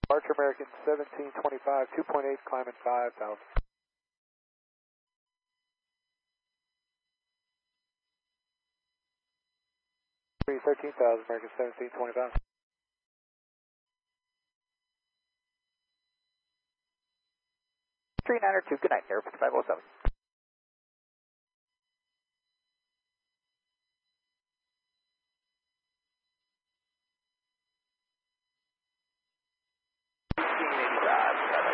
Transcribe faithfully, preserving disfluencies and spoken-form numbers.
Departure American seventeen twenty-five, two point eight, climbing five thousand. three thirteen thousand, American seventeen twenty-five. three nine two, good night, Air five oh seven.